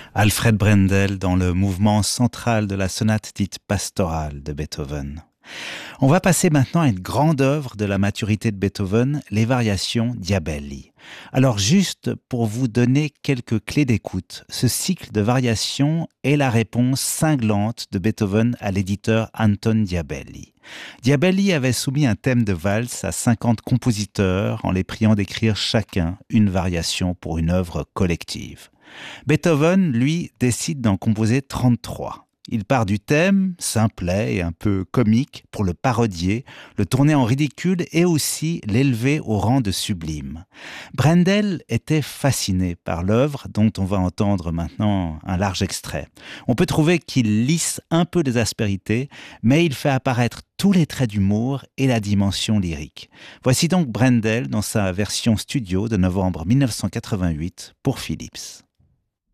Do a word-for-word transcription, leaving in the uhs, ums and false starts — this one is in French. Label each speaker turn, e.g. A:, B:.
A: Alfred Brendel dans le mouvement central de la sonate dite pastorale de Beethoven. On va passer maintenant à une grande œuvre de la maturité de Beethoven, les variations Diabelli. Alors juste pour vous donner quelques clés d'écoute, ce cycle de variations est la réponse cinglante de Beethoven à l'éditeur Anton Diabelli. Diabelli avait soumis un thème de valse à cinquante compositeurs en les priant d'écrire chacun une variation pour une œuvre collective. Beethoven, lui, décide d'en composer trente-trois. Il part du thème, simplet et un peu comique, pour le parodier, le tourner en ridicule et aussi l'élever au rang de sublime. Brendel était fasciné par l'œuvre dont on va entendre maintenant un large extrait. On peut trouver qu'il lisse un peu des aspérités, mais il fait apparaître tous les traits d'humour et la dimension lyrique. Voici donc Brendel dans sa version studio de novembre mille neuf cent quatre-vingt-huit pour Philips.